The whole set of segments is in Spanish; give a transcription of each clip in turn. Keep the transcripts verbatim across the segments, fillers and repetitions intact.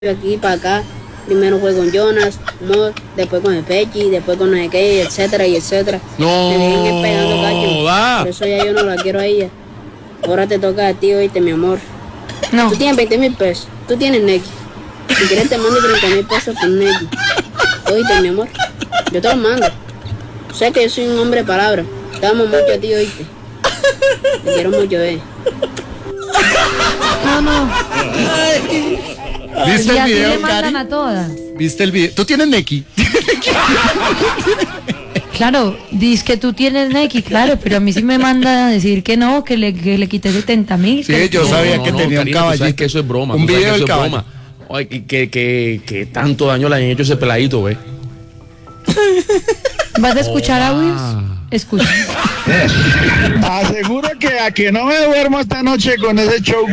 aquí para acá. Primero fue con Jonas, Mod, después con el Pechi, después con no sé qué, etcétera y etcétera. No, me vienen pegando cacho. Da. Por eso ya yo no la quiero a ella. Ahora te toca a ti, oíste, mi amor. No. Tú tienes veinte mil pesos. Tú tienes Neki. Si quieres te mando treinta mil pesos con Neki. Oíste, mi amor. Yo te los mando. Sé que yo soy un hombre de palabra. Te amo mucho a ti, oíste. Te quiero mucho, eh. No, no. ¿Viste Y el así video, le mandan Cari? a todas. ¿Viste el video? ¿Tú tienes Neki? Claro, dices que tú tienes Neki, claro, pero a mí sí me manda a decir que no, que le, que le quité setenta mil. Sí, yo No, sabía no, que no, tenía Karina, un tú sabes caballito. que eso es broma. Un tú sabes video que del eso es caballo. broma. Ay, que, que, que, que tanto daño le han hecho a ese peladito, ¿ves? ¿Vas a escuchar audios? Escucha. Aseguro que a que no me duermo esta noche con ese show.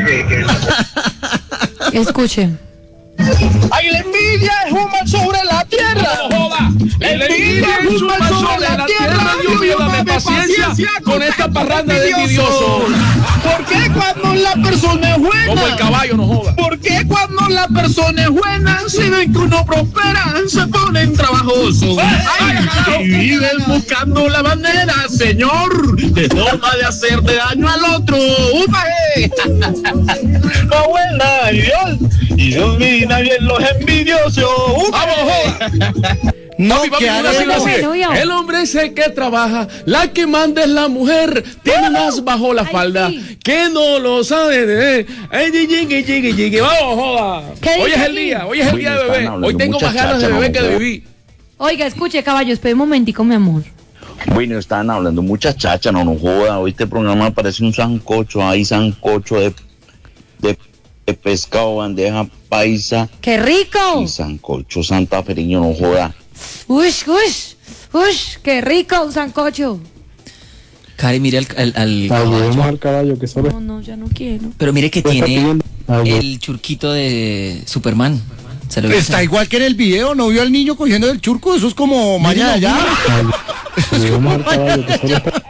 Escuche. ¡Ay, la envidia es un mal sobre la tierra! ¡No joda! La envidia es un mal sobre la tierra. Dios mío, dame paciencia con esta parranda de envidiosos. ¿Por qué cuando la persona es buena? Como el caballo, no joda. ¿Por qué cuando la persona es buena, si ven que uno prospera, se ponen trabajosos? Ay, y viven buscando la manera, señor, de forma de hacerle daño al otro. ¡Upaje! ¡No buena, Dios! Y domina bien los envidiosos. ¡Vamos, joda! No, Papi, papi, que una haga así, una eso. así. Bueno, yo. El hombre es el que trabaja, la que manda es la mujer, tiene unas bajo la Ay, falda, sí. que no lo sabe de Ay, llegue, llegue, llegue, vamos, joda. ¿Qué dice Hoy es el aquí? día, hoy es el Uy, día de están bebé. hablando Hoy tengo muchas más ganas de chachas, beber que de no, vivir. Oiga, escuche, caballo, espera un momentico, mi amor. Bueno, estaban hablando muchas chachas, no nos joda. Hoy este programa parece un sancocho, hay sancocho de, de, de pescado, bandeja paisa ¡Qué rico! y sancocho santafereño, no joda. ¡Ush, ush! ¡Ush! ¡Qué rico un sancocho! Cari, mire al, al, al Vamos caballo. al caballo que solo No, no, ya no quiero. Pero mire que está tiene pidiendo agua. el churquito de Superman. ¿Se lo vio? Está igual que en el video, ¿no vio al niño cogiendo el churco? Eso es como mañana allá. Vamos al caballo que solo está-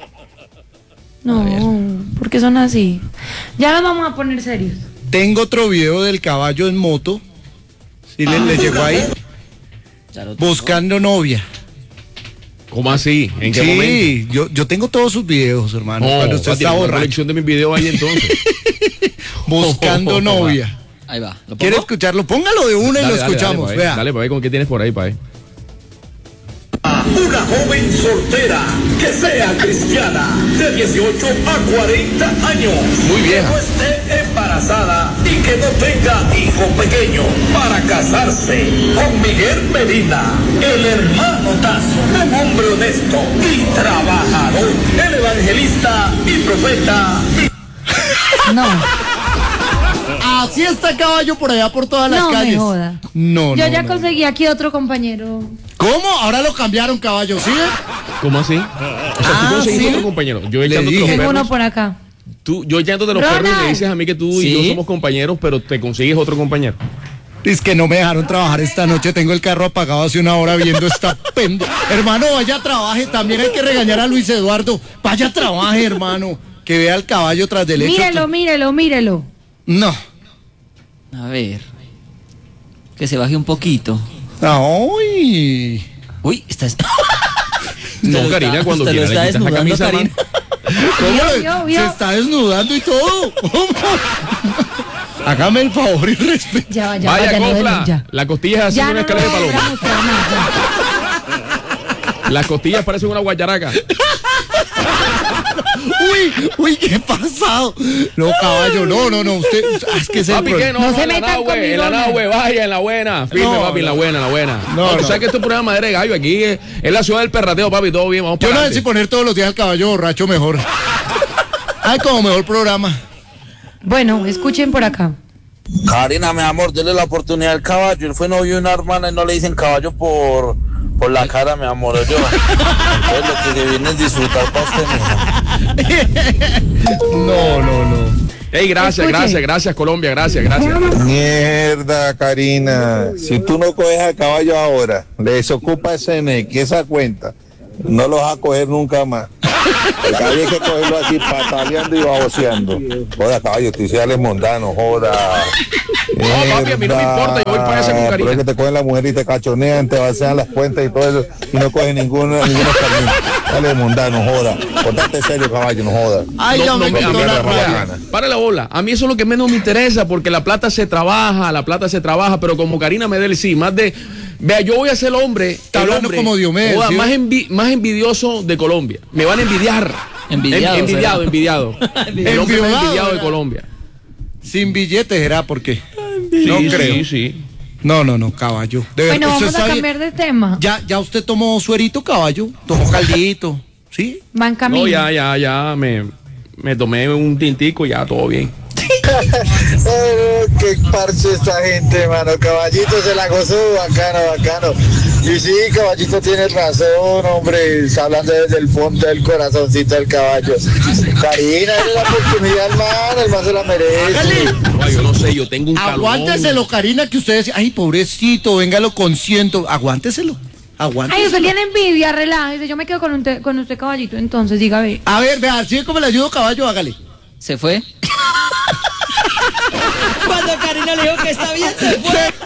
No, ¿por qué son así? Ya nos vamos a poner serios. Tengo otro video del caballo en moto. Sí, le, le llegó ahí. Ya lo- Buscando novia. ¿Cómo así? ¿En qué momento? Sí, yo, yo tengo todos sus videos, hermano. No, cuando usted papi, está una borracho. colección de mis videos ahí entonces. Buscando novia. Ahí va. ¿Lo ¿Quiere pongo? escucharlo? Póngalo de una y Dale, lo dale, escuchamos. Dale, Vea. dale, para ver con qué tienes por ahí, para ver. Una joven soltera que sea cristiana de dieciocho a cuarenta años. Muy vieja. Que no esté embarazada y que no tenga hijos pequeños para casarse con Miguel Medina, el hermano Tazo, un hombre honesto y trabajador, el evangelista y profeta. No, Así está caballo por allá por todas las no calles. me joda. No, Yo no, ya no. conseguí aquí otro compañero. ¿Cómo? Ahora lo cambiaron, caballo, ¿sí? ¿Cómo así? O sea, tú Ah, conseguiste ¿sí? otro compañero. Yo Le echándote los dije. Tengo uno perros. por acá. Tú, yo echándote los perros y me Ronald. dices a mí que tú y ¿Sí? yo somos compañeros, pero te consigues otro compañero. Es que no me dejaron trabajar esta noche, tengo el carro apagado hace una hora viendo esta pendo. Hermano, vaya trabaje, también hay que regañar a Luis Eduardo. Vaya trabaje, hermano, que vea al caballo tras del hecho. Mírelo, mírelo, mírelo. No. A ver. Que se baje un poquito. Ay. Uy, estás. No, Karina, cuando usted lo quiera le está quitas la desnudando, camisa, Karina. ¿Cómo? Vio, le- vio, vio. Se está desnudando y todo. ¿Cómo? Hágame el favor y respeto. Ya va, ya Vaya, va, ya no copla. duele, ya. Las costillas hacen Ya una no escala de lo voy a paloma. mostrar más, ya. Las costillas parecen una guayaraca. Uy, uy, qué pasado. No, caballo, no, no, no. Usted, ah, es que es el Papi, ¿qué? problema. No, No no, se en la metan nahue, conmigo, en la no. nahue, vaya, en la buena. Firme, No, papi, en la no. buena, en la buena. No, No, tú no. sabes que esto es un programa de madera de gallo. Aquí es, es la ciudad del perrateo, papi, todo bien, vamos Yo para no sé si poner todos los días al caballo borracho mejor. Ay, como mejor programa. Bueno, escuchen por acá. Karina, mi amor, dele la oportunidad al caballo. Él fue novio de una hermana y no le dicen caballo por, por la cara, mi amor. Yo. Entonces lo que se viene es disfrutar para usted, mija. No, no, no. Ey, gracias, Escuche. gracias, gracias, Colombia, gracias, gracias. Mierda, Karina. Si tú no coges a caballo ahora, le desocupa ese N X, esa cuenta, no lo vas a coger nunca más. El caballo hay que cogerlo así, pataleando y baboseando. Joda, caballo, tú sí eres mondano, joda. No, papi, a mí no me importa, yo voy para ese con Pero Karina. es que te cogen la mujer y te cachonean, te vacían las cuentas y todo eso, y no cogen ninguna, ninguna carne. Dale, mondano, joda. Portate serio, caballo, no joda. Ay, No, ya no, me mira, quitó mira, la mira, rabia. gana. para la bola. A mí eso es lo que menos me interesa, porque la plata se trabaja, la plata se trabaja, pero como Karina Medel, sí, más de... Vea, yo voy a ser el hombre, Está el hablando hombre, como Diomedes, joda, ¿sí? más, envi- más envidioso de Colombia. Me van a envidiar. Envidiado, En- envidiado, será. envidiado. El hombre más Envidiado, envidiado de ¿verdad? Colombia. Sin billetes será porque. Sí, No sí, creo. sí. No, no, no, caballo. De Bueno, verdad, usted vamos a está cambiar bien. de tema. Ya, ya usted tomó suerito, caballo. Tomó caldito. ¿Sí? Va en camino. No, ya, ya, ya, me, me tomé un tintico y ya, todo bien. Oh, qué parche esta gente, mano. Caballito se la gozó, bacano, bacano. Y sí, Caballito tiene razón, hombre. Está hablando desde el fondo del corazoncito del caballo. Karina, es la oportunidad, hermano. El man se la merece. No, yo no sé, yo tengo un calor. Aguánteselo, Karina, que usted decía, ay, pobrecito, venga, lo consiento. Aguánteselo. Aguánteselo. Ay, usted tiene envidia, relájese. Yo me quedo con, un te- con usted, caballito. Entonces, diga, ve. A ver, vea, ¿sí cómo le ayudo, caballo? Hágale. ¿Se fue? Cuando Karina le dijo que está bien, se fue.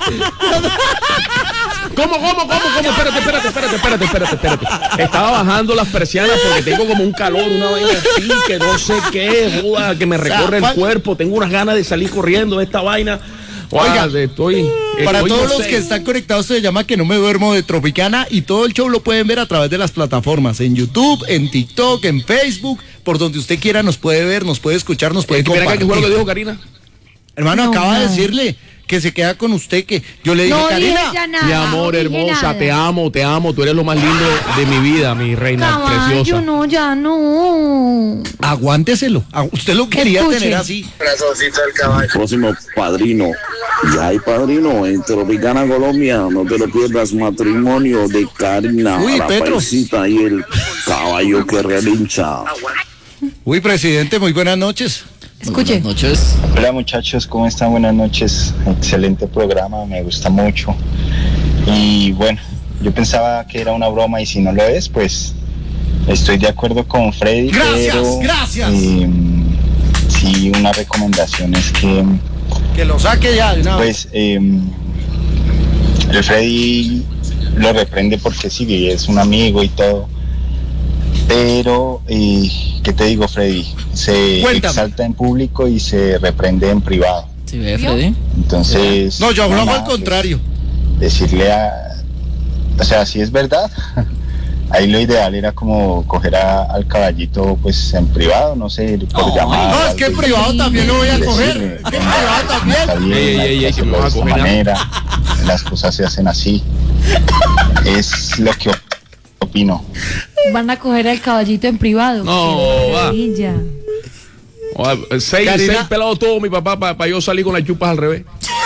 ¿Cómo, cómo, cómo, cómo? Espérate, espérate, espérate, espérate, espérate, espérate. Estaba bajando las persianas porque tengo como un calor, una vaina así, que no sé qué, joda, que me recorre el cuerpo. Tengo unas ganas de salir corriendo de esta vaina. Oiga, Oiga, estoy... Para estoy, todos no los sé. que están conectados se llama Que No Me Duermo de Tropicana y todo el show lo pueden ver a través de las plataformas, en YouTube, en TikTok, en Facebook, por donde usted quiera nos puede ver, nos puede escuchar, nos puede Eh, mira acá, ¿qué fue lo que compartir. dijo Karina? Hermano, No, acaba de no. decirle que se queda con usted, que yo le dije, No dije Karina, ya nada. Mi amor no dije hermosa, nada. te amo, te amo. Tú eres lo más lindo de mi vida, mi reina Caballo, preciosa. no, ya no. aguánteselo. A- Usted lo quería Escuche. tener así. Corazoncito del caballo. Próximo padrino. Ya hay padrino en Tropicana, Colombia. No te lo pierdas. Matrimonio de Karina, Uy, la Petro. paisita y el caballo que relincha. Uy, presidente, muy buenas noches. Escuche. Buenas noches. Hola muchachos, ¿cómo están? Buenas noches. Excelente programa, me gusta mucho. Y bueno, yo pensaba que era una broma y si no lo es, pues estoy de acuerdo con Freddy. Gracias, pero, gracias. eh, sí, una recomendación es que Que lo saque ya de una vez. pues eh, el Freddy lo reprende porque sí, es un amigo y todo. Pero, eh, ¿qué te digo, Freddy? Se Cuéntame. exalta en público y se reprende en privado. ¿Sí ve, Freddy? Entonces, No, yo hablo nada, al contrario. pues, decirle a, o sea, si es verdad, ahí lo ideal era como coger a- al caballito pues en privado, no sé, por Oh, llamar. No, es que en privado también lo voy a coger. Es que en privado también. Está bien, Ey, ey, hay que ey, que me hacerlo vas a de esta coger ya. manera, las cosas se hacen así. Es lo que opino. Van a coger al caballito en privado. No, Qué va. maravilla. Oa, Seis, Karina. seis pelados todos, mi papá, para yo salir con las chupas al revés.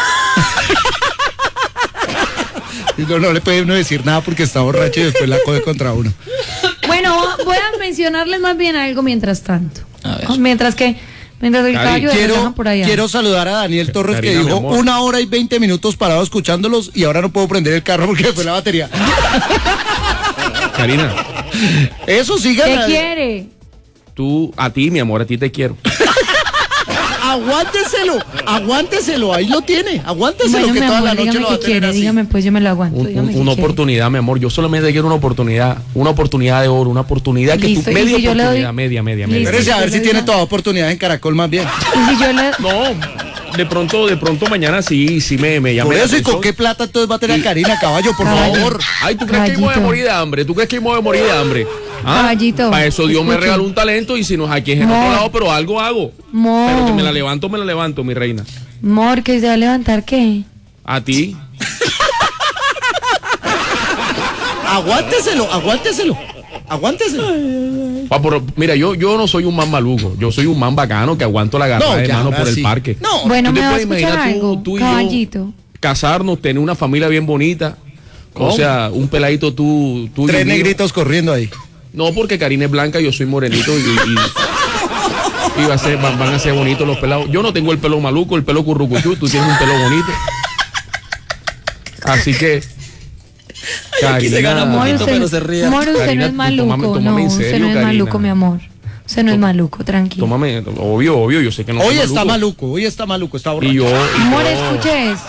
Y no, no le puede uno decir nada porque está borracho y después la coge contra uno. Bueno, voy a mencionarles más bien algo mientras tanto. A ver. Mientras que, mientras el Cari, caballo de Quiero, relaja por allá. quiero saludar a Daniel Torres, que Karina, mi dijo amor. una hora y veinte minutos parado escuchándolos y ahora no puedo prender el carro porque fue la batería. Karina, Eso sí, ¿Qué gana. quiere? tú, a ti, mi amor, a ti te quiero. Aguánteselo, aguánteselo, ahí lo tiene. Aguánteselo Bueno, que mi toda amor, la noche dígame lo va a qué tener quiere, así. dígame pues yo me lo aguanto. Un- dígame un- qué una quiere. oportunidad, mi amor. Yo solamente quiero una oportunidad, una oportunidad de oro, una oportunidad que Listo, tú, y media si yo le doy- oportunidad, media, media, media. Listo. Espérese a ver Yo si le tiene digo- toda oportunidad en Caracol más bien. Y si yo le... No, de pronto, de pronto mañana sí, sí me, me llama Por la eso, ¿y con atención. qué plata entonces va a tener a Karina, caballo, por Caballo. favor? Ay, ¿tú crees que yo me voy a Caballito. morir de hambre? ¿Tú crees que yo me voy a morir de hambre? Caballito, Para eso Dios me escuche. regaló un talento y si no es aquí es en Mor. otro lado, pero algo hago. Mor. Pero que me la levanto, me la levanto, mi reina. Mor, que se va a levantar, ¿qué? A ti. Aguánteselo, aguánteselo, aguánteselo. Pa- por- mira, yo, yo no soy un man maluco, yo soy un man bacano que aguanto la agarrada No, de ya, mano ahora por el sí. parque. No, Bueno, ¿Tú te me va a puedes escuchar imaginar tú- algo, tú y yo caballito. casarnos, tener una familia bien bonita? ¿Cómo? O sea, un peladito tú, tú y tres el mío. negritos corriendo ahí. No, porque Karina es blanca, yo soy morenito y, y- y va a ser, van, van a ser bonitos los pelados. Yo no tengo el pelo maluco, el pelo currucuchú, tú tienes un pelo bonito. Así que Aquí se gana Amor, poquito, usted, pero se ríe. amor, usted Karina, no es maluco, tómame- tómame en no, usted serio, no es Karina. maluco, mi amor. Usted no es maluco, tranquilo. Tómame, obvio, obvio, yo sé que no Hoy soy está maluco, hoy está maluco, está borracho. Y yo, y Amor, yo- escuche esto.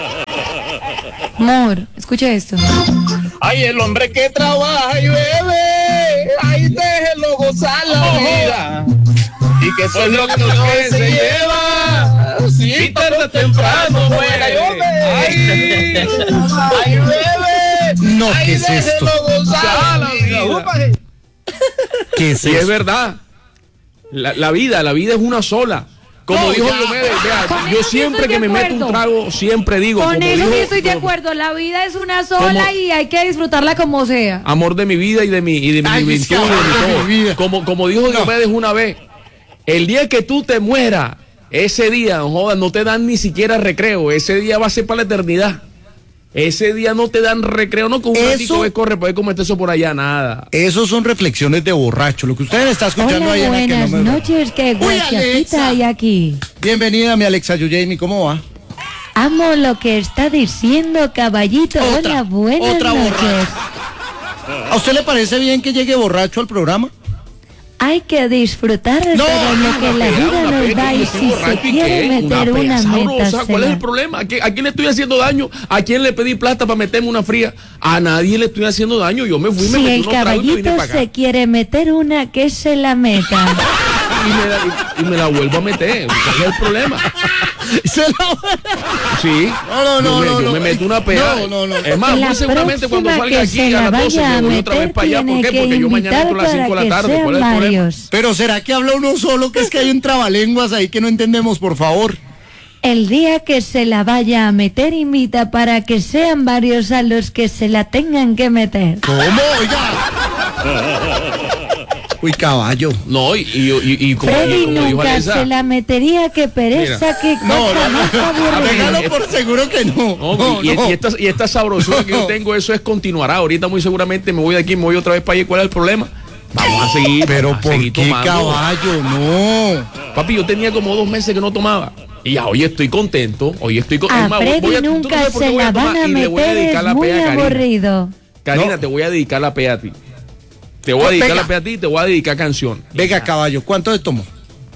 Amor, escuche esto. Ay, el hombre que trabaja y bebe, ay, déjelo gozar la vida. Y que eso es lo que se lleva. Si tarde o temprano muera, yo Ay, ay, bebe. No, ay, ¿qué es esto? déjelo gozar la vida. ¿Qué es Y es eso? verdad. La, la vida, la vida es una sola. Como No, dijo ya. Diomedes, vea, Con yo eso sí siempre estoy que de me meto un acuerdo. trago, siempre digo, Con como eso dijo, sí estoy de como- acuerdo. La vida es una sola Como- y hay que disfrutarla como sea. amor de mi vida y de mi, y de mi Ay, juventud, es que y de mi amor de todo. mi vida. Como, como dijo Diomedes una vez, el día que tú te mueras, ese día, no jodas, no te dan ni siquiera recreo, ese día va a ser para la eternidad. Ese día no te dan recreo, no con un Eso- ratito de corre, puedes comerte eso por allá, nada. Esos son reflexiones de borracho. Lo que usted está escuchando Hola, ahí en el que buenas no me- noches, que Uy, guachafita Alexa. hay aquí. Bienvenida, mi Alexa Yuyemi, ¿cómo va? Amo lo que está diciendo, caballito. Otra, Hola, buenas otra noches. borracha. ¿A usted le parece bien que llegue borracho al programa? Hay que disfrutar No, de lo que la Pea, vida una nos pea, da que y yo soy si se borracho y quiere qué, meter pea una sabrosa, meta. ¿cuál es el problema? ¿A, qué- a quién le estoy haciendo daño? ¿A quién le pedí plata para meterme una fría? A nadie le estoy haciendo daño. Yo me fui, me Si metí el unos tragos y me vine caballito para acá. se quiere meter una, que se la meta. Y me, la, y, y me la vuelvo a meter. ¿Cuál es el problema? Se la- Sí. No, no, no, Yo me, no, yo no. me meto una pea. No, no, no. Es más, La muy seguramente cuando próxima salga que aquí se a la las doce vaya me a voy otra vez meter para allá. ¿Por tiene qué? que Porque yo mañana invitar entro a las cinco de para la que tarde. ¿Cuál es el sean problema? varios. Pero ¿será que habla uno solo? Que es que hay un trabalenguas ahí que no entendemos, por favor. El día que se la vaya a meter, invita para que sean varios a los que se la tengan que meter. ¿Cómo? Oiga. Uy, caballo. No, y, y, y, y como, y Freddy como dijo nunca Alexa. se la metería, que pereza, que cosa No, no, más no. aburrida. Déjalo por seguro que no. No, No, y, y- no. y esta, y esta sabrosura que yo tengo, eso es continuará. Ahorita muy seguramente me voy de aquí, me voy otra vez para allá. ¿Cuál es el problema? Vamos a seguir. Pero vamos a ¿por seguir qué tomando. caballo? No. Papi, yo tenía como dos meses que no tomaba. Y ya hoy estoy contento. Hoy estoy con- A es más, voy- Freddy voy a- tú no nunca sabes por qué se voy a la tomar van a y le voy a meter, dedicar es la muy pea a Karina. aburrido. Karina, No. te voy a dedicar la pea a ti. Te voy a Oh, dedicar venga. la pea a ti y te voy a dedicar canción. Venga, caballo, ¿cuánto le tomó?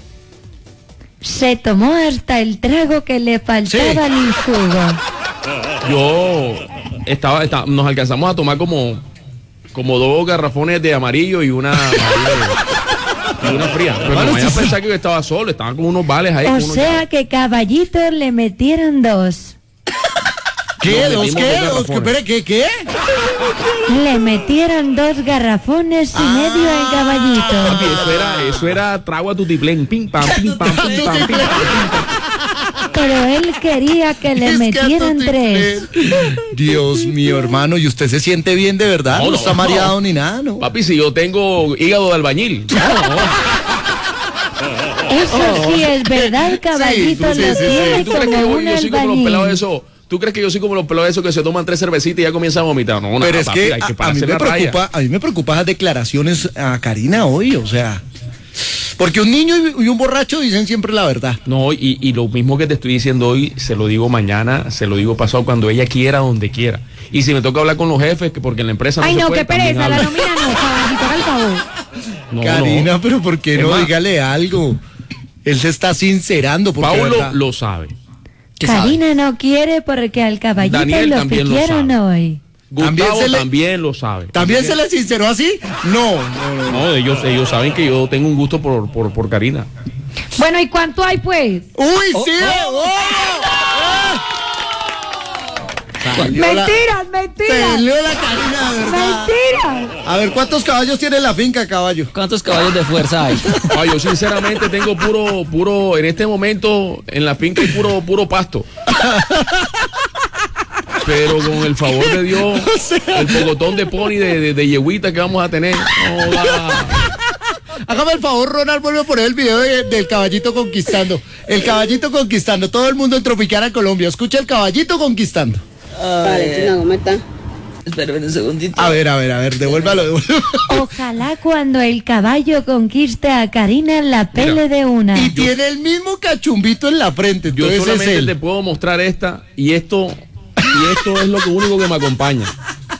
Se tomó hasta el trago que le faltaba Sí. al jugo. Yo estaba, estaba- nos alcanzamos a tomar como, como dos garrafones de amarillo y una, y una fría. Pero no vaya a pensar que yo estaba solo, estaban con unos vales ahí. O con unos sea que caballito le metieron dos. ¿Qué? Nos ¿Dos metimos qué? dos ¿Dos qué? garrafones. Espere, ¿qué? ¿Qué? Le metieron dos garrafones y medio al Papi, caballito. eso era, eso era trago a tutiplén, pim pam, pim pam, pim pam, pim pam. Pero él quería que le Es que metieran a tu tres. tiplén. Dios mío, hermano, ¿y usted se siente bien de verdad? No, No, no, está no. mareado ni nada, ¿no? Papi, si yo tengo hígado de albañil. No, no. Eso sí es verdad, caballito, Sí, sí, lo sí, sí. tiene ¿Tú crees que como yo, un yo soy como los pelados de albañil. esos? ¿Tú crees que yo soy como los pelados de esos que se toman tres cervecitas y ya comienzan a vomitar? No, nada, Pero es papi, que hay a, que a mí pararse me la raya. preocupa, a mí me preocupan las declaraciones a Karina hoy, o sea, porque un niño y y un borracho dicen siempre la verdad. No, y, y lo mismo que te estoy diciendo hoy, se lo digo mañana, se lo digo pasado, cuando ella quiera, donde quiera. Y si me toca hablar con los jefes, que porque en la empresa no Ay, se no, puede, qué también pereza, la hablo. nómina no, caballito, haga el favor. No, Karina, no. pero ¿por qué Es no? más, Dígale algo. Él se está sincerando porque Paulo ¿verdad? lo sabe. Karina no quiere porque al caballito Daniel lo también lo piquieron sabe. hoy. También Gustavo se le- también lo sabe. ¿También se le sinceró así? No, no, no. No, ellos, ellos saben que yo tengo un gusto por, por, por Karina. Bueno, ¿y cuánto hay, pues? ¡Uy, sí! ¡Oh! Salió la- Mentiras, mentiras. Salió la Karina, de verdad. Mentiras. A ver, ¿cuántos caballos tiene la finca, caballo? ¿Cuántos caballos de fuerza hay? Ah, yo sinceramente tengo puro, puro, en este momento en la finca hay puro, puro pasto. Pero con el favor de Dios, el pocotón de pony de, de, de yeguita que vamos a tener. No, va. Hágame el favor, Ronald, vuelve a poner el video de- del caballito conquistando. El caballito conquistando. Todo el mundo en Tropicana, Colombia. Escucha el caballito conquistando. Vale, China, ¿cómo está? Espérame un segundito. A ver, a ver, a ver, devuélvalo, devuélvalo. Ojalá cuando el caballo conquiste a Karina la pele de una. Y tiene el mismo cachumbito en la frente. Yo Entonces es solamente él. te puedo mostrar esta y esto, y esto es lo que único que me acompaña.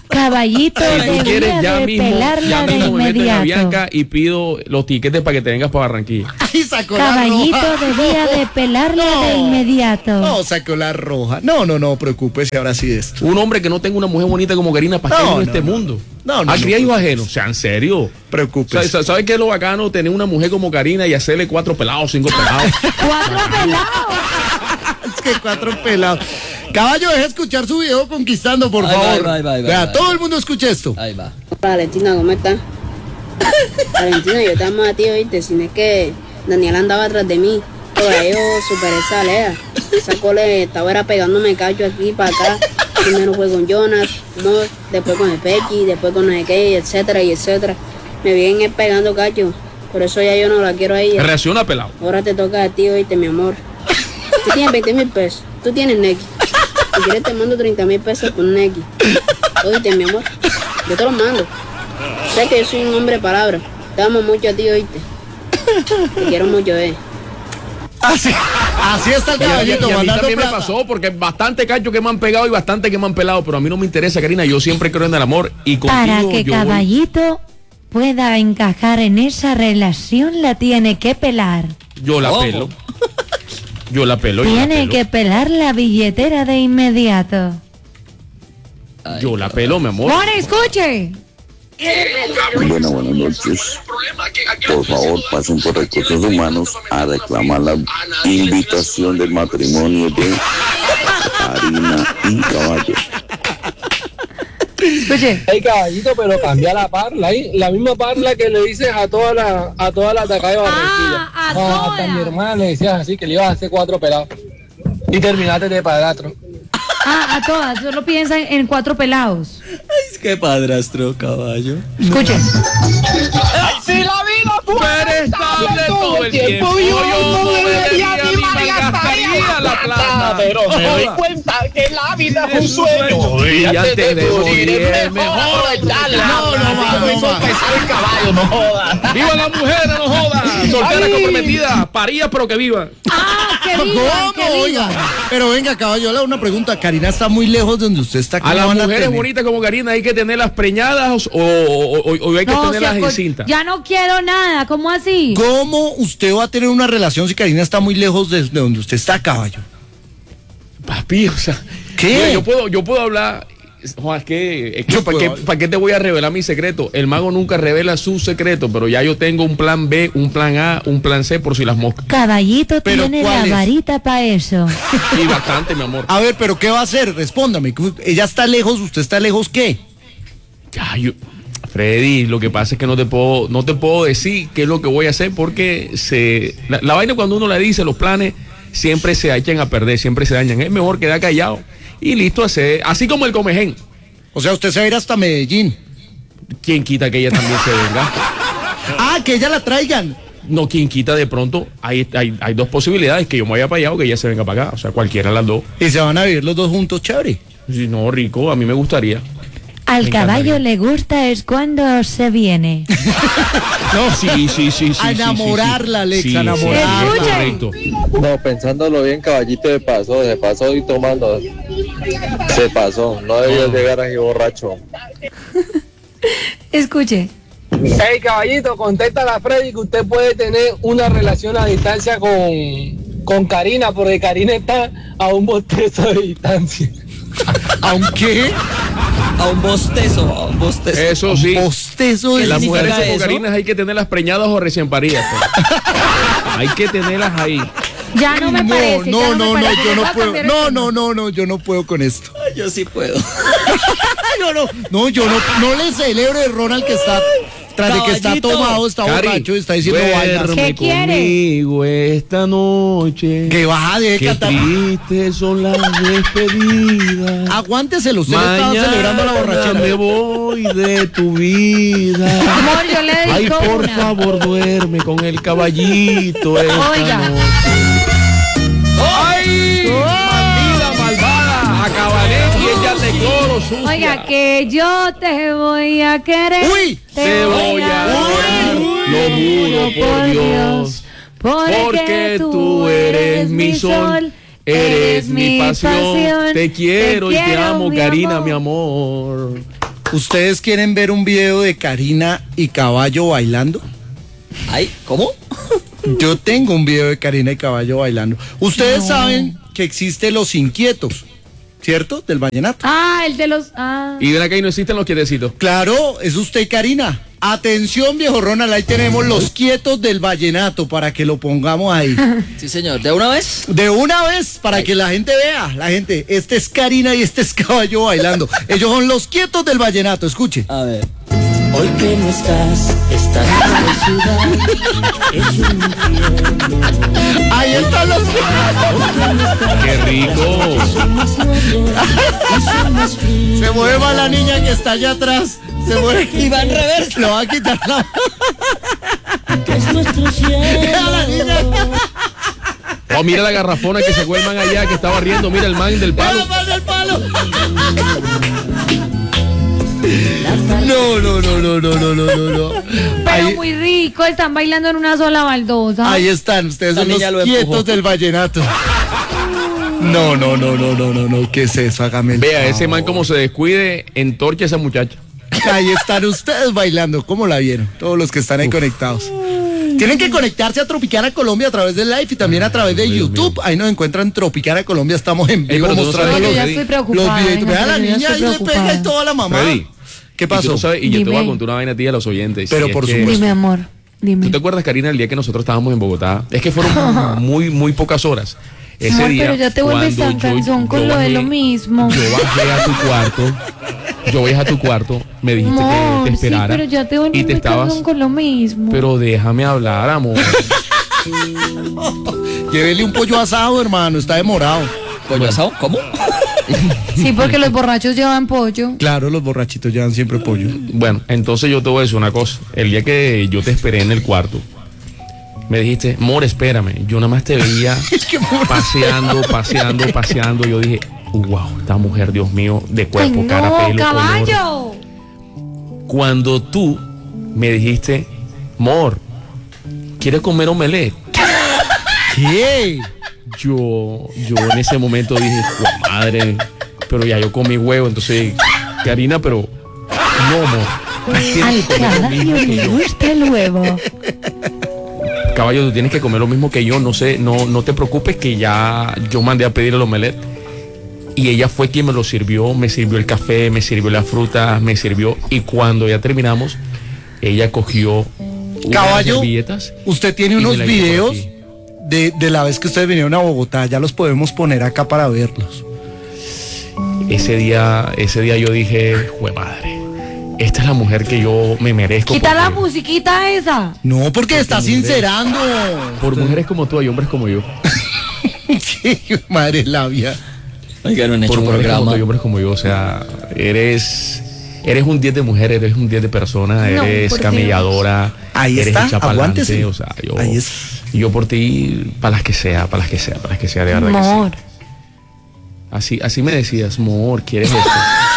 Caballito, Si tú quieres, debería ya de mismo, ya pelarla de mismo me meto en inmediato. Avianca y pido los tiquetes para que te vengas para Barranquilla. Ay, sacó la Caballito, roja. debía de pelarla No. de inmediato. No, sacó la roja. No, no, no, preocúpese ahora sí de esto. Un hombre que no tenga una mujer bonita como Karina Pastel No, en no, este no. mundo. No, no, A no, criar hijos no. ajenos. Sean serios. Preocúpese. ¿Sabes sabe qué es lo bacano? Tener una mujer como Karina y hacerle cuatro pelados, cinco pelados. Cuatro pelados. Es que cuatro pelados. Caballo, deja escuchar su video conquistando, por Ahí va, favor. ahí va, ahí va, ahí va, Vea, ahí va. todo el mundo escuche esto. Ahí va. Valentina, ¿cómo estás? Valentina, yo te amo a ti, oíste. Si no es que Daniel andaba atrás de mí. Pero yo superé esa lea. Esa cole estaba era pegándome cacho aquí para acá. Primero fue con Jonas, no, después con el Pequi, después con no sé qué, etcétera, y etcétera. Me vienen pegando cacho. Por eso ya yo no la quiero a ella. Reacciona, pelado. Ahora te toca a ti, oíste, mi amor. Tú tienes veinte mil pesos. Tú tienes Neki. Si quieres te mando treinta mil pesos por Neki. Oíste, mi amor. Yo te los mando. Sé que yo soy un hombre de palabra. Te amo mucho a ti, oíste. Te quiero mucho, eh. Así, así está el Y a, y a- caballito, y a mí mandando también me plata. pasó porque bastante cacho que me han pegado y bastante que me han pelado, pero a mí no me interesa, Karina. Yo siempre creo en el amor y contigo Para que yo voy- Caballito pueda encajar en esa relación, la tiene que pelar. yo la ¿Cómo? pelo. Yo la pelo. yo la Tiene pelo. que pelar la billetera de inmediato. Ay, Yo la pelo, mi amor. ¡Pone, escuche! Buenas, buenas noches. Por favor, pasen por Recursos Humanos a reclamar la invitación del matrimonio de Karina y Caballo. Escuche. Hey, caballito, pero cambia la parla, ¿eh? La misma parla que le dices a toda la a toda la atacada de Barranquilla. Ah, a hasta toda. mi hermana le decías así que le ibas a hacer cuatro pelados. Y terminaste de padrastro. Ah, a todas, solo piensan en cuatro pelados. Es que padrastro, caballo. Escuche. Si la vida fuera estable todo el tiempo, yo no debería ni malgastaría la plata. Pero me doy Joda. cuenta que la vida es un Es un sueño. sueño. Y antes de morir es mejor aprovecharla. No, no, ma, no, Eso ma. es pesar el caballo, no jodas. ¡Viva la mujer, no joda! Soltera Ay. comprometida, paría pero que viva. ¡Ah, que vivan, ¿Cómo? que vivan! Oiga, pero venga, caballo, le hago una pregunta. Karina está muy lejos de donde usted está. A ¿Cómo las van a mujeres tener? bonitas como Karina hay que tenerlas preñadas o, o- o- o hay que No, tenerlas se en aco- cinta. Ya no quiero nada, ¿cómo así? ¿Cómo usted va a tener una relación si Karina está muy lejos de, de donde usted está, caballo? Papi, o sea, ¿Qué? mira, yo puedo, yo puedo hablar. Juan, es que, es que Yo ¿para, puedo qué, para qué te voy a revelar mi secreto? El mago nunca revela su secreto, pero ya yo tengo un plan B, un plan A, un plan C por si las moscas. Caballito ¿Pero tiene cuál la es? varita para eso. Y bastante, mi amor. A ver, pero ¿qué va a hacer? Respóndame. Ella está lejos, ¿usted está lejos qué? Ya, yo- Freddy, lo que pasa es que no te puedo, no te puedo decir qué es lo que voy a hacer porque se, la, la vaina cuando uno le dice los planes siempre se echan a perder, siempre se dañan. Es mejor quedar callado y listo, hacer, así como el comején. O sea, usted se va a ir hasta Medellín. ¿Quién quita que ella también se venga? Ah, que ella la traigan. No, quien quita de pronto, hay, hay, hay dos posibilidades, que yo me vaya para allá o que ella se venga para acá, o sea, cualquiera de las dos. Y se van a vivir los dos juntos, chévere. Si no, rico, a mí me gustaría. Al Me caballo encantaría. le gusta es cuando se viene. No, sí, sí, sí, sí. A sí, sí, enamorarla, sí. Alex, Sí, a enamorarla. sí, es Escuchen. correcto. No, pensándolo bien, caballito se pasó, se pasó y tomando. Se pasó, no debió llegar así borracho. Escuche. Hey, caballito, contesta a Freddy que usted puede tener una relación a distancia con, con Karina, porque Karina está a un bostezo de distancia. Aunque A un bostezo, a un bostezo. Eso sí. bostezo de ¿Qué Las significa mujeres eso? cocarinas hay que tenerlas preñadas o recién paridas. pues. Hay que tenerlas ahí. Ya no me no, parece. ya no, me no, no, parece. yo Voy no a puedo. cambiar el No, tema. no, no, no, yo no puedo con esto. Yo sí puedo. Yo no, no, yo no, no le celebro el Ronald que está, tras de que está Caballito. tomado, está Cari, borracho y está diciendo vainas. duerme ¿Qué quiere? conmigo esta noche. Que baja de Qué cantar. tristes son las despedidas. Aguánteselo, usted le estaba celebrando la Mañana borrachera. me voy de tu vida. Amor, yo le Ay, dedico por una. favor, duerme con el caballito esta Oiga. noche. ¡Ay! Bandida malvada, acabaré y echarle cloro sucia. Oiga, que yo te voy a querer. Uy, te voy a adorar, lo juro por Dios, porque tú eres mi sol, eres mi pasión, te quiero y te amo, mi Karina, amor. mi amor. ¿Ustedes quieren ver un video de Karina y Caballo bailando? Ay, ¿cómo? Yo tengo un video de Karina y Caballo bailando. Ustedes No. saben que existen los inquietos, ¿cierto? Del vallenato. Ah, el de los... Ah. Y ven acá y no existen los quietecitos. Claro, es usted, Karina. Atención, viejo Ronald, ahí tenemos los quietos del vallenato para que lo pongamos ahí. Sí, señor. ¿De una vez? De una vez, para que la gente vea. La gente, este es Karina y este es Caballo bailando. Ellos son los quietos del vallenato, escuche. A ver. Hoy que no estás, estás en la ciudad, es un infierno. Ahí están los ¡Qué rico! Se mueve más la niña que está allá atrás. Se mueve. Y va en reversa. Lo va a quitar la... Que es nuestro cielo. Vea la niña. Oh, mira la garrafona que sacó el man allá que estaba riendo. Mira el man del palo. ¡El man del palo! No, no, no, no, no, no, no, no, no. Pero Ahí, muy rico, están bailando en una sola baldosa. ahí están, ustedes La son niña los lo empujó. quietos del vallenato. No, no, no, no, no, no, no, ¿qué es eso? Hágame el Vea, ese man favor. como se descuide, entorcha a esa muchacha. Ahí están ustedes bailando, ¿cómo la vieron? Todos los que están ahí conectados. Tienen que conectarse a Tropicana Colombia a través del live y también a través de Dios YouTube. mío. Ahí nos encuentran Tropicana Colombia, estamos en Ey, vivo pero tú no mostrando sabes Yo que ya Freddy- estoy los preocupada. videitos. venga, Vea a la yo ya niña estoy y le pega y preocupada. toda la mamá. Freddy, ¿Qué y tú pasó? no sabes- y yo te voy a Dime. contar una vaina a ti y a los oyentes. Pero y es por que- supuesto. Dime, amor, dime. ¿Tú te acuerdas, Karina, el día que nosotros estábamos en Bogotá? Es que fueron muy, muy pocas horas. Ese Amor, día, pero ya te vuelves cuando tan yo- cansón con yo lo de bajé- lo mismo. Yo bajé a tu cuarto, yo bajé a tu cuarto, me dijiste Amor, que te sí, esperara pero ya te y vuelves te muy estabas, cansón con lo mismo. pero déjame hablar, amor. Llévele un pollo asado, hermano, está demorado. ¿Pollo asado? ¿Cómo? Sí, porque los borrachos llevan pollo. Claro, los borrachitos llevan siempre pollo. Bueno, entonces yo te voy a decir una cosa. El día que yo te esperé en el cuarto, me dijiste, amor, espérame. Yo nada más te veía paseando, paseando, paseando. Yo dije, wow, esta mujer, Dios mío, de cuerpo, Ay, cara, no, pelo, caballo. color. Cuando tú me dijiste, amor, ¿quieres comer omelette? ¿Qué? Yo, yo en ese momento dije, "Jua madre, pero ya yo comí huevo, entonces, Karina, pero no, amor. tienes Al que comer lo caballo mismo que le yo. gusta el huevo. Caballo, tú tienes que comer lo mismo que yo, no sé, no, no te preocupes que ya yo mandé a pedir el omelette y ella fue quien me lo sirvió, me sirvió el café, me sirvió las frutas, me sirvió y cuando ya terminamos, ella cogió unas Caballo, servilletas usted tiene y me unos la hizo por videos aquí. de, de la vez que ustedes vinieron a Bogotá, ya los podemos poner acá para verlos. Ese día, ese día yo dije, jue madre, esta es la mujer que yo me merezco. Quita la porque- musiquita esa. No, porque está mujeres- sincerando. Por mujeres como tú hay hombres como yo. Qué madre labia. Oigan, han hecho Por un mujeres como programa. tú y hombres como yo. O sea, eres, eres un diez de mujer, eres un diez de persona, No, eres por camelladora. Ahí eres está, hecha pa'lante, aguántese. O sea, yo, Ahí es. yo por ti, para las que sea, para las que sea, para las que sea, de verdad que Amor. sí. Así, así me decías, amor, ¿quieres esto?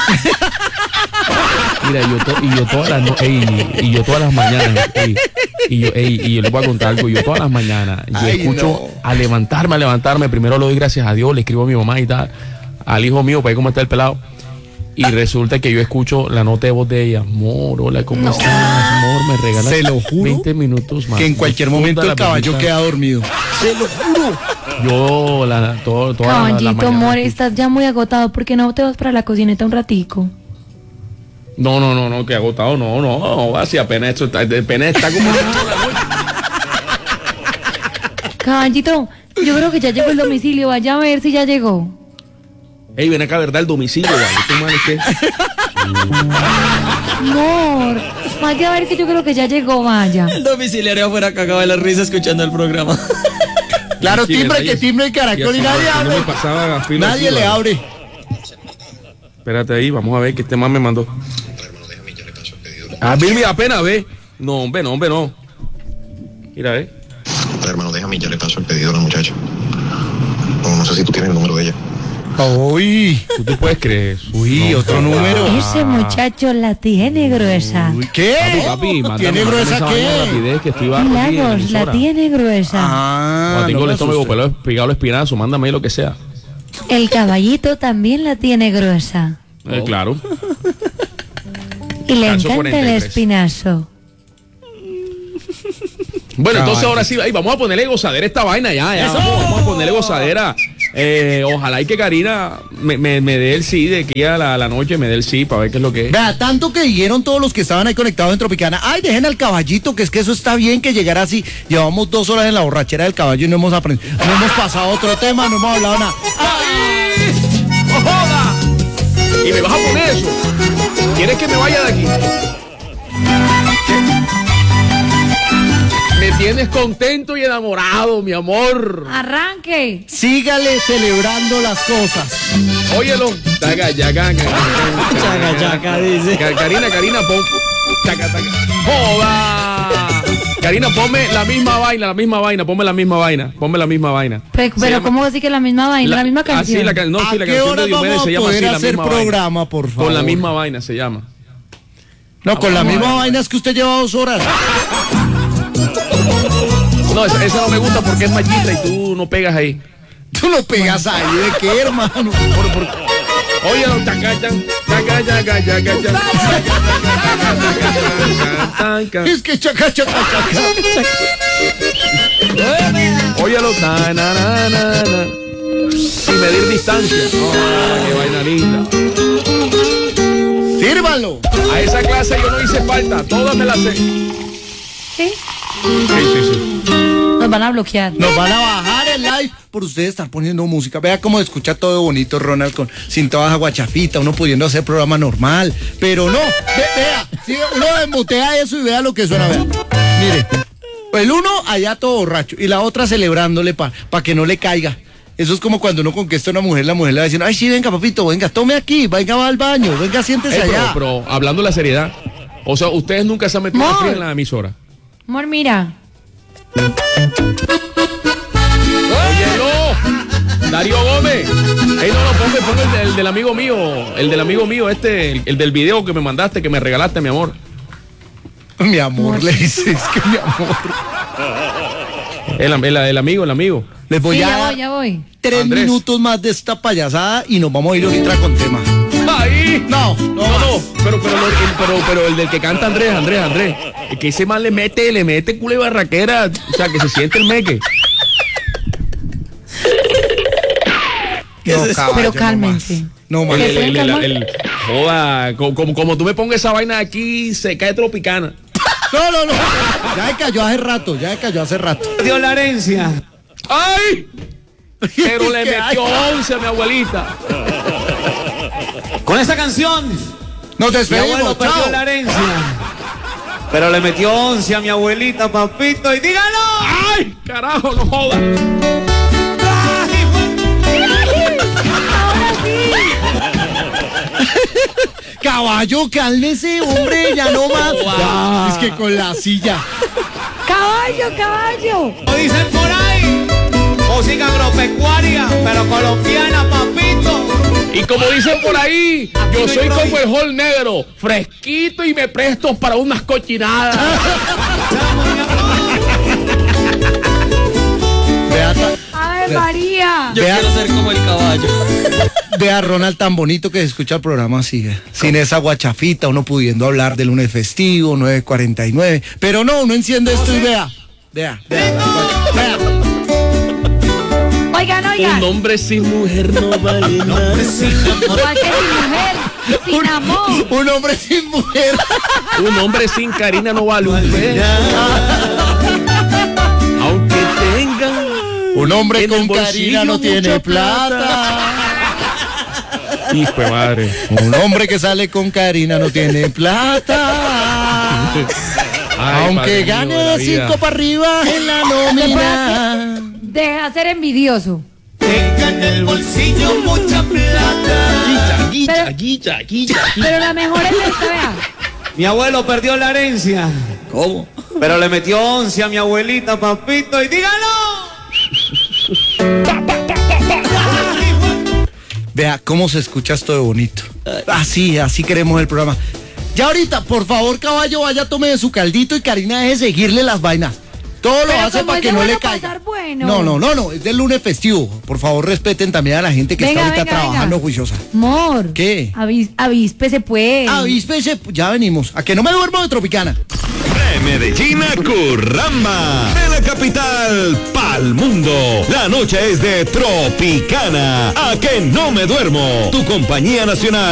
Mira, yo to- y yo todas las no- ey, y yo todas las mañanas, ey, y yo, ey, y yo les voy a contar algo, yo todas las mañanas, yo Ay, escucho no. a levantarme, a levantarme, primero le doy gracias a Dios, le escribo a mi mamá y tal, al hijo mío para ver cómo está el pelado. Y resulta que yo escucho la nota de voz de ella, amor, hola, ¿cómo estás? Amor, me regalas Se lo juro veinte minutos más. Que en cualquier Toda momento la el caballo bendita- queda dormido. Se lo juro. Yo, la, todo, toda la- la, Caballito, mañana amor, escucho- estás ya muy agotado. ¿Por qué no te vas para la cocineta un ratico? No, no, no, no, que agotado, no, no, no, así apenas esto está, apenas está como... Caballito, yo creo que ya llegó el domicilio. Vaya a ver si ya llegó. Ey, ven acá, ¿verdad? El domicilio, ¿vale? ¿Tú, man, qué? Amor, vaya a ver que yo creo que ya llegó, vaya. El domiciliario afuera cagado de la risa escuchando el programa. Claro, Sí, timbre, ¿verdad? que timbre el caracol y así, nadie así no abre. me pasaba filo Nadie aquí, le ¿vale? abre. Espérate ahí, vamos a ver que este man me mandó. Ah, mira, apenas ve. No, hombre, no, hombre, no. Mira, ve. Hermano, déjame, ya le paso el pedido a la muchacha. No, no sé si tú tienes el número de ella. Uy, ¿Tú te puedes creer? uy, No, otro papá. número. Ese muchacho la tiene gruesa. Uy, ¿qué? Papi, papi, mándame, ¿Tiene mándame gruesa esa vaina de qué? rapidez que estoy bajo aquí en la Milagros, la emisora. tiene gruesa. Ah, Cuando tengo no el me estómago asuste. pelado, pegado al espinazo, mándame ahí lo que sea. El caballito también la tiene gruesa. Eh, claro. Y le Calzo encanta cuarenta y el tres. espinazo. Bueno, entonces Caballo. ahora sí, ay, vamos a ponerle gozadera a esta vaina ya, ya. ¡Eso! Vamos, vamos a ponerle gozadera. Eh, ojalá y que Karina me, me, me dé el sí de aquí a la, a la noche, me dé el sí para ver qué es lo que es. Vea, tanto que dijeron todos los que estaban ahí conectados en Tropicana, ay, dejen al caballito, que es que eso está bien que llegara así. Llevamos dos horas en la borrachera del caballo y no hemos aprendido, no hemos pasado otro tema, no hemos hablado nada. ¡Ay! ¡No joda! Y me vas a poner eso. ¿Quieres que me vaya de aquí? Me tienes contento y enamorado, mi amor. Arranque. Sígale celebrando las cosas. Óyelo. Chaca, chaca, Chaca, chaca, dice. Ca- Karina, Karina, pon. Chaca, chaca. ¡Joda! Karina, ponme la misma vaina, la misma vaina, ponme la misma vaina, ponme la misma vaina. Pero, Se pero llama- ¿cómo así que la misma vaina, la, misma canción? Así la, ca- no, ¿A sí, la qué canción hora de Diomedes vamos se a llama así, poder la hacer misma programa, vaina. por favor? Con la misma vaina se llama. No, con la Vamos a misma ver. vaina es que usted lleva dos horas. No, esa, esa no me gusta porque es machista y tú no pegas ahí. Tú no pegas ahí, ¿de qué, hermano? Por, por... Oye, los chacachan, chaca, chaca, chaca, chaca. Es que chaca, chaca, chaca. Óyelo, na, na, na, na, na. Sin medir distancia. Oh, qué vaina linda. Sírvalo. A esa clase yo no hice falta, todas me las sé. ¿Sí? Sí, sí, sí. Nos van a bloquear. Nos van a bajar el live por ustedes estar poniendo música. Vea cómo escucha todo bonito Ronald con sin toda guachafita, uno pudiendo hacer programa normal. Pero no, ve- vea, sí, uno desmutea eso y vea lo que suena, vea. Mire, el uno allá todo borracho y la otra celebrándole para pa que no le caiga. Eso es como cuando uno conquista a una mujer, la mujer le va diciendo, ay sí, venga papito, venga, tome aquí, venga, va al baño, venga, siéntese Ey, pero, allá. pero hablando de la seriedad, o sea, ustedes nunca se han metido Amor. frío en la emisora. Amor, mira. ¡Óyelo! Darío Gómez. Ey, no, no, ponme, ponme el, de- el del amigo mío, el del amigo mío, este, el, el del video que me mandaste, que me regalaste, mi amor. Mi amor, le dices que mi amor. El, el, el amigo, el amigo. Les voy Sí, a ya dar voy, ya voy. tres Andrés. minutos más de esta payasada y nos vamos a ir ahorita con tema. ¡Ahí! No, no, No, no, pero, pero, lo- el, pero, pero el del que canta Andrés, Andrés, Andrés. El que ese man le mete, le mete culo y barraquera, o sea, que se siente el meque. No, caballo, Pero no cálmense. más. No más. El, ¿Se el, pueden el, el, calmar? el- joda, co- como, como tú me pongas esa vaina aquí, se cae Tropicana. No, no, no. Ya se cayó hace rato, ya se cayó hace rato. Dio la herencia. ¡Ay! Pero le ¿Qué hay? metió once a mi abuelita. Con esa canción, Nos mi despedimos, abuelo perdió chao. la herencia. Pero le metió once a mi abuelita, papito, y dígalo. ¡Ay! Carajo, no joda. Caballo, cálmese, hombre, ya no más. Ya, es que con la silla. ¡Caballo, caballo! Como dicen por ahí, música agropecuaria, pero colombiana, papito. Y como dicen por ahí, yo soy como el hall negro, fresquito y me presto para unas cochinadas. Vea, ta- ¡Ave María! Yo Vea- quiero ser como el caballo. vea a Ronald tan bonito que se escucha el programa así, eh, sin esa guachafita, uno pudiendo hablar de lunes festivo, nueve cuarenta y nueve. Pero no, uno enciende esto y vea. Vea, vea, vea. Oigan, oigan. Un hombre sin mujer no vale nada. Igual que sin mujer, sin amor. Un hombre sin mujer. Un hombre sin Karina no vale un peso. Aunque tengan Un hombre en el con bolsillo Karina no tiene mucha plata. Hijo de madre. Un hombre que sale con Karina no tiene plata. Ay, Aunque padre mío gane de la de vida. cinco para arriba en la nómina. Deja de ser envidioso. Tenga en el bolsillo mucha plata. Guilla, guilla, guilla, Pero la mejor es esta, vea. Mi abuelo perdió la herencia. ¿Cómo? Pero le metió once a mi abuelita, papito, y dígalo. Vea cómo se escucha esto de bonito. Así, así queremos el programa. Ya ahorita, por favor, caballo, vaya, tome de su caldito y Karina deje seguirle las vainas. Todo lo Pero hace como para es que de no bueno le caiga. pasar bueno. No, no, no, no, es del lunes festivo. Por favor, respeten también a la gente que Venga, está ahorita venga, trabajando venga. juiciosa. Amor. ¿Qué? Avis, avíspese pues. Avíspese, ya venimos. A que no me duermo de Tropicana. De Medellín a Curramba, de la capital pa'l mundo. La noche es de Tropicana. A que no me duermo. Tu compañía nacional.